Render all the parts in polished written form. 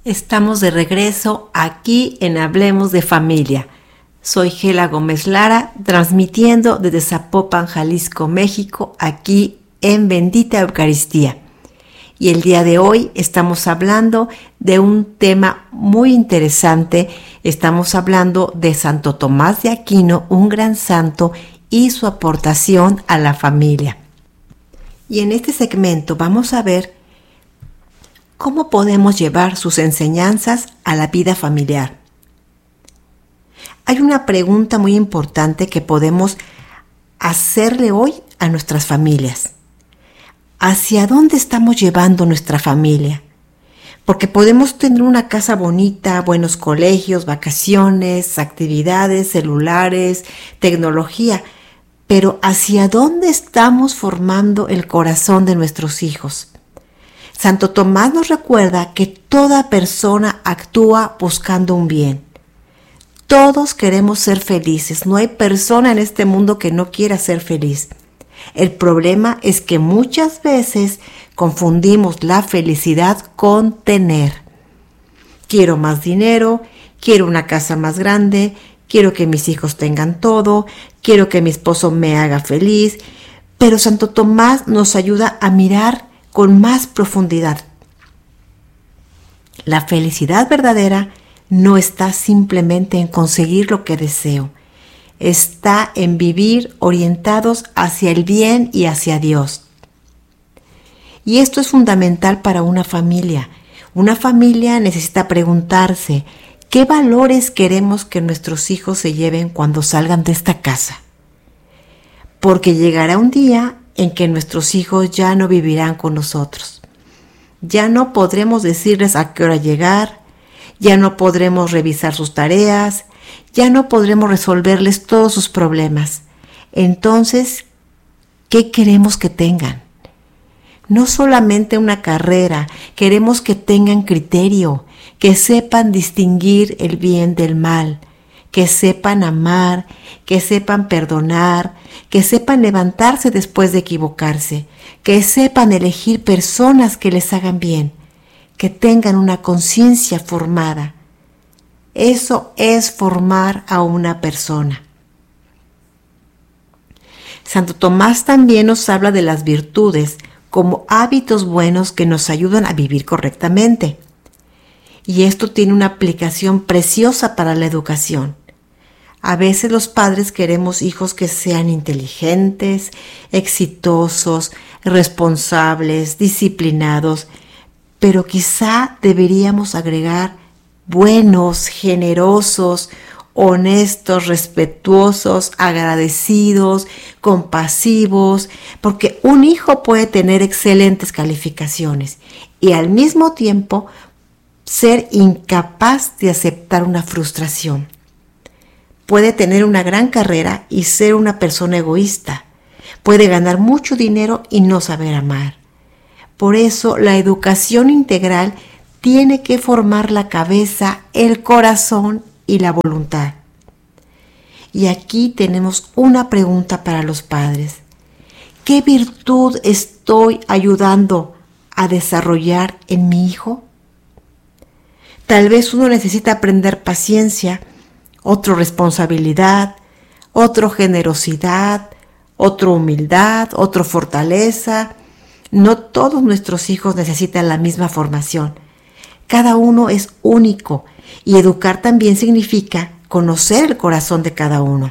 Estamos de regreso aquí en Hablemos de Familia. Soy Gela Gómez Lara, transmitiendo desde Zapopan, Jalisco, México, aquí en Bendita Eucaristía. Y el día de hoy estamos hablando de un tema muy interesante. Estamos hablando de Santo Tomás de Aquino, un gran santo, y su aportación a la familia. Y en este segmento vamos a ver ¿cómo podemos llevar sus enseñanzas a la vida familiar? Hay una pregunta muy importante que podemos hacerle hoy a nuestras familias. ¿Hacia dónde estamos llevando nuestra familia? Porque podemos tener una casa bonita, buenos colegios, vacaciones, actividades, celulares, tecnología, pero ¿hacia dónde estamos formando el corazón de nuestros hijos? Santo Tomás nos recuerda que toda persona actúa buscando un bien. Todos queremos ser felices. No hay persona en este mundo que no quiera ser feliz. El problema es que muchas veces confundimos la felicidad con tener. Quiero más dinero, quiero una casa más grande, quiero que mis hijos tengan todo, quiero que mi esposo me haga feliz. Pero Santo Tomás nos ayuda a mirar con más profundidad. La felicidad verdadera no está simplemente en conseguir lo que deseo, está en vivir orientados hacia el bien y hacia Dios. Y esto es fundamental para una familia. Una familia necesita preguntarse, ¿qué valores queremos que nuestros hijos se lleven cuando salgan de esta casa? Porque llegará un día en que nuestros hijos ya no vivirán con nosotros. Ya no podremos decirles a qué hora llegar, ya no podremos revisar sus tareas, ya no podremos resolverles todos sus problemas. Entonces, ¿qué queremos que tengan? No solamente una carrera, queremos que tengan criterio, que sepan distinguir el bien del mal, que sepan amar, que sepan perdonar, que sepan levantarse después de equivocarse, que sepan elegir personas que les hagan bien, que tengan una conciencia formada. Eso es formar a una persona. Santo Tomás también nos habla de las virtudes como hábitos buenos que nos ayudan a vivir correctamente. Y esto tiene una aplicación preciosa para la educación. A veces los padres queremos hijos que sean inteligentes, exitosos, responsables, disciplinados, pero quizá deberíamos agregar buenos, generosos, honestos, respetuosos, agradecidos, compasivos, porque un hijo puede tener excelentes calificaciones y al mismo tiempo ser incapaz de aceptar una frustración. Puede tener una gran carrera y ser una persona egoísta. Puede ganar mucho dinero y no saber amar. Por eso la educación integral tiene que formar la cabeza, el corazón y la voluntad. Y aquí tenemos una pregunta para los padres. ¿Qué virtud estoy ayudando a desarrollar en mi hijo? Tal vez uno necesita aprender paciencia, otro responsabilidad, otro generosidad, otro humildad, otro fortaleza. No todos nuestros hijos necesitan la misma formación. Cada uno es único y educar también significa conocer el corazón de cada uno.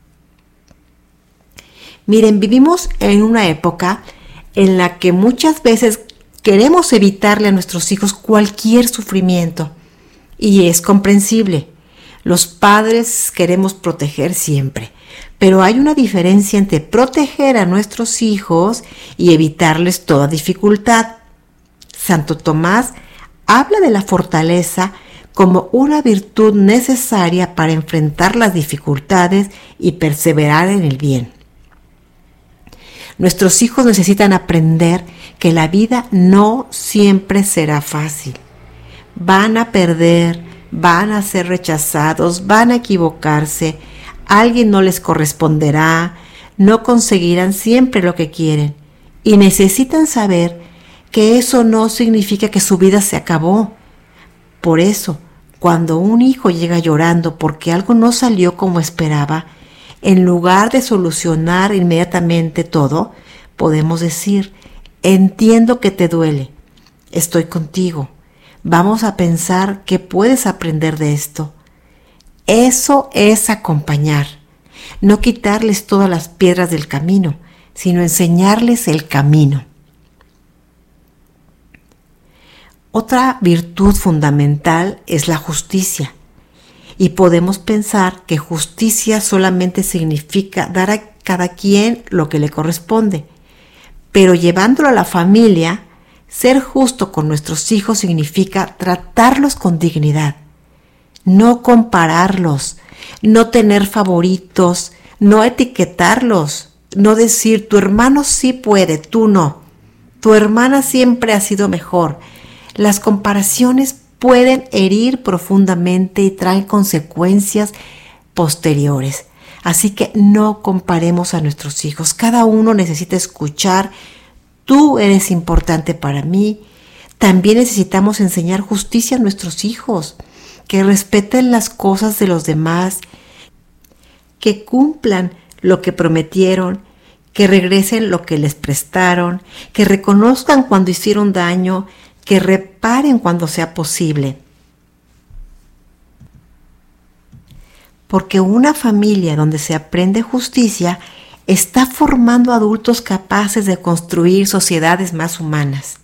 Miren, vivimos en una época en la que muchas veces queremos evitarle a nuestros hijos cualquier sufrimiento y es comprensible. Los padres queremos proteger siempre, pero hay una diferencia entre proteger a nuestros hijos y evitarles toda dificultad. Santo Tomás habla de la fortaleza como una virtud necesaria para enfrentar las dificultades y perseverar en el bien. Nuestros hijos necesitan aprender que la vida no siempre será fácil. Van a perder, van a ser rechazados, van a equivocarse, alguien no les corresponderá, no conseguirán siempre lo que quieren y necesitan saber que eso no significa que su vida se acabó. Por eso, cuando un hijo llega llorando porque algo no salió como esperaba, en lugar de solucionar inmediatamente todo, podemos decir: entiendo que te duele, estoy contigo, vamos a pensar qué puedes aprender de esto. Eso es acompañar, no quitarles todas las piedras del camino, sino enseñarles el camino. Otra virtud fundamental es la justicia. Y podemos pensar que justicia solamente significa dar a cada quien lo que le corresponde. Pero llevándolo a la familia, ser justo con nuestros hijos significa tratarlos con dignidad, no compararlos, no tener favoritos, no etiquetarlos, no decir tu hermano sí puede, tú no, tu hermana siempre ha sido mejor. Las comparaciones pueden herir profundamente y traen consecuencias posteriores. Así que no comparemos a nuestros hijos. Cada uno necesita escuchar: tú eres importante para mí. También necesitamos enseñar justicia a nuestros hijos, que respeten las cosas de los demás, que cumplan lo que prometieron, que regresen lo que les prestaron, que reconozcan cuando hicieron daño, que reparen cuando sea posible. Porque una familia donde se aprende justicia está formando adultos capaces de construir sociedades más humanas.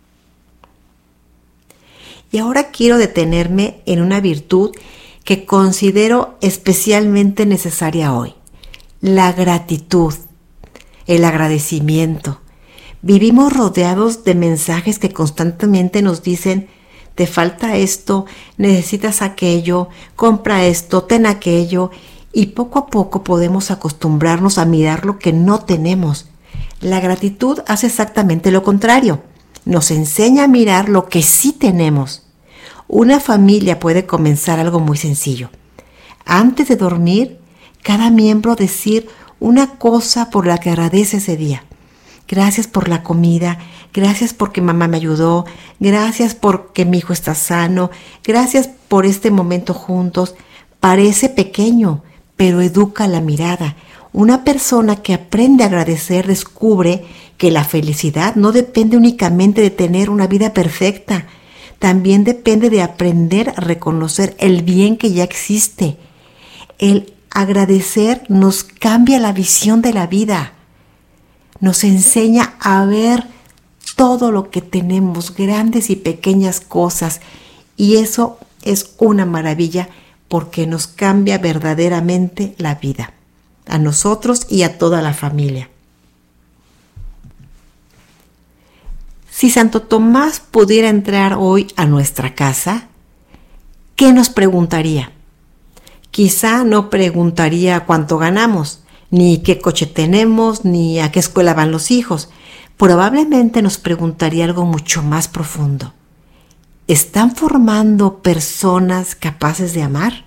Y ahora quiero detenerme en una virtud que considero especialmente necesaria hoy: la gratitud, el agradecimiento. Vivimos rodeados de mensajes que constantemente nos dicen: te falta esto, necesitas aquello, compra esto, ten aquello, y poco a poco podemos acostumbrarnos a mirar lo que no tenemos. La gratitud hace exactamente lo contrario, nos enseña a mirar lo que sí tenemos. Una familia puede comenzar algo muy sencillo. Antes de dormir, cada miembro decir una cosa por la que agradece ese día. Gracias por la comida, gracias porque mamá me ayudó, gracias porque mi hijo está sano, gracias por este momento juntos. Parece pequeño, pero educa la mirada. Una persona que aprende a agradecer descubre que la felicidad no depende únicamente de tener una vida perfecta, también depende de aprender a reconocer el bien que ya existe. El agradecer nos cambia la visión de la vida. Nos enseña a ver todo lo que tenemos, grandes y pequeñas cosas, y eso es una maravilla porque nos cambia verdaderamente la vida, a nosotros y a toda la familia. Si Santo Tomás pudiera entrar hoy a nuestra casa, ¿qué nos preguntaría? Quizá no preguntaría cuánto ganamos, ni qué coche tenemos, ni a qué escuela van los hijos. Probablemente nos preguntaría algo mucho más profundo. ¿Están formando personas capaces de amar?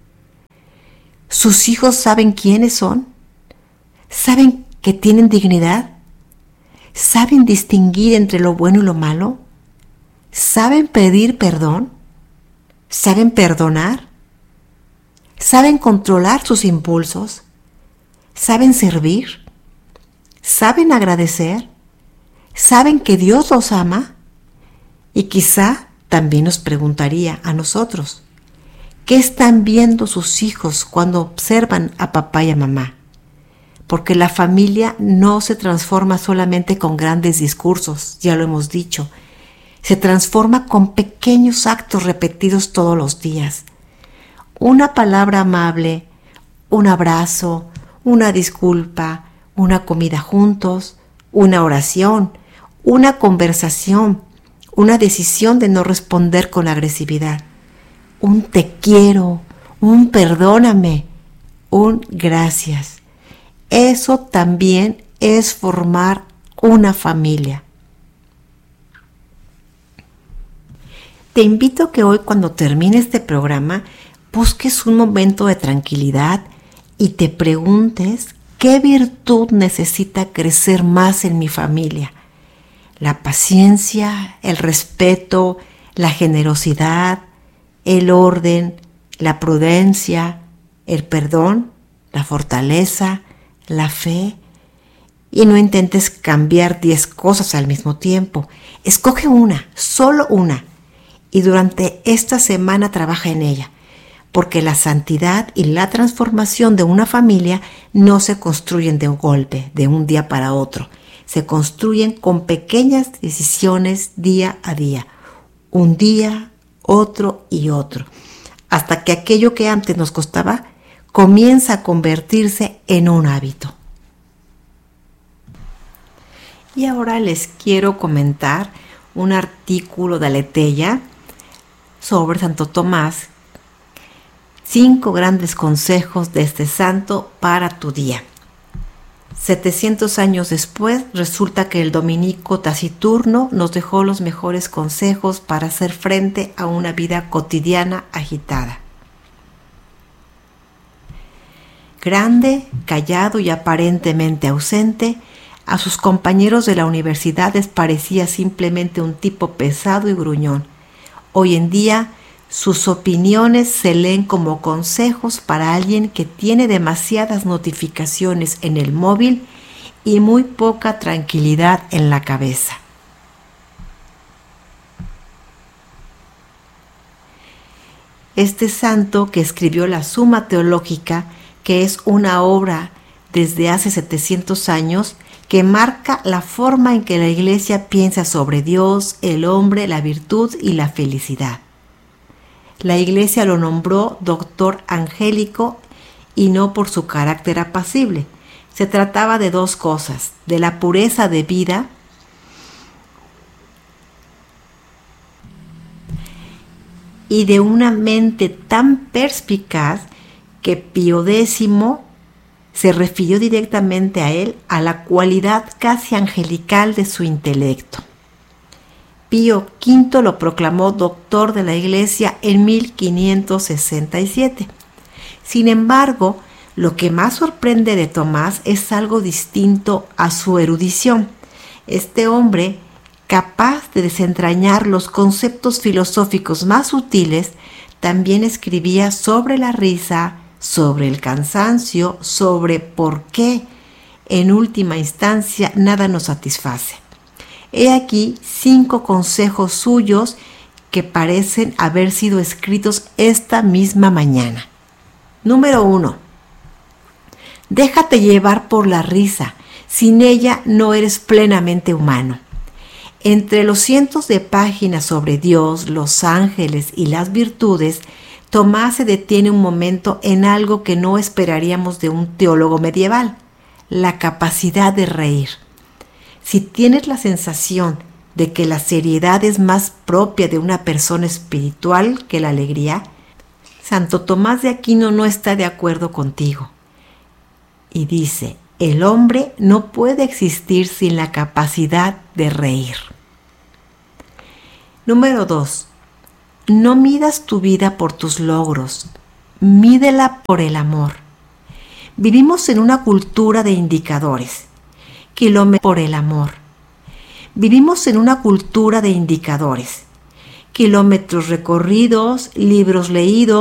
¿Sus hijos saben quiénes son? ¿Saben que tienen dignidad? ¿Saben distinguir entre lo bueno y lo malo? ¿Saben pedir perdón? ¿Saben perdonar? ¿Saben controlar sus impulsos? ¿Saben servir? ¿Saben agradecer? ¿Saben que Dios los ama? Y quizá también nos preguntaría a nosotros: ¿qué están viendo sus hijos cuando observan a papá y a mamá? Porque la familia no se transforma solamente con grandes discursos, ya lo hemos dicho. Se transforma con pequeños actos repetidos todos los días. Una palabra amable, un abrazo, una disculpa, una comida juntos, una oración, una conversación, una decisión de no responder con agresividad, un te quiero, un perdóname, un gracias. Eso también es formar una familia. Te invito a que hoy, cuando termine este programa, busques un momento de tranquilidad y te preguntes qué virtud necesita crecer más en mi familia. La paciencia, el respeto, la generosidad, el orden, la prudencia, el perdón, la fortaleza, la fe. Y no intentes cambiar 10 cosas al mismo tiempo. Escoge una, solo una. Y durante esta semana trabaja en ella. Porque la santidad y la transformación de una familia no se construyen de un golpe, de un día para otro. Se construyen con pequeñas decisiones día a día. Un día, otro y otro. Hasta que aquello que antes nos costaba comienza a convertirse en un hábito. Y ahora les quiero comentar un artículo de Aleteia sobre Santo Tomás. 5 grandes consejos de este santo para tu día. 700 años después, resulta que el dominico Taciturno nos dejó los mejores consejos para hacer frente a una vida cotidiana agitada. Grande, callado y aparentemente ausente, a sus compañeros de la universidad les parecía simplemente un tipo pesado y gruñón. Hoy en día, sus opiniones se leen como consejos para alguien que tiene demasiadas notificaciones en el móvil y muy poca tranquilidad en la cabeza. Este santo, que escribió la Suma Teológica, que es una obra desde hace 700 años, que marca la forma en que la Iglesia piensa sobre Dios, el hombre, la virtud y la felicidad. La Iglesia lo nombró doctor angélico y no por su carácter apacible. Se trataba de 2 cosas: de la pureza de vida y de una mente tan perspicaz que Pío X se refirió directamente a él, a la cualidad casi angelical de su intelecto. Pío V lo proclamó doctor de la Iglesia en 1567. Sin embargo, lo que más sorprende de Tomás es algo distinto a su erudición. Este hombre, capaz de desentrañar los conceptos filosóficos más sutiles, también escribía sobre la risa, sobre el cansancio, sobre por qué, en última instancia, nada nos satisface. He aquí 5 consejos suyos que parecen haber sido escritos esta misma mañana. Número 1. Déjate llevar por la risa. Sin ella no eres plenamente humano. Entre los cientos de páginas sobre Dios, los ángeles y las virtudes, Tomás se detiene un momento en algo que no esperaríamos de un teólogo medieval: la capacidad de reír. Si tienes la sensación de que la seriedad es más propia de una persona espiritual que la alegría, Santo Tomás de Aquino no está de acuerdo contigo. Y dice: el hombre no puede existir sin la capacidad de reír. Número 2. No midas tu vida por tus logros, mídela por el amor. Vivimos en una cultura de indicadores. Kilómetros por el amor. Vivimos en una cultura de indicadores. Kilómetros recorridos, libros leídos,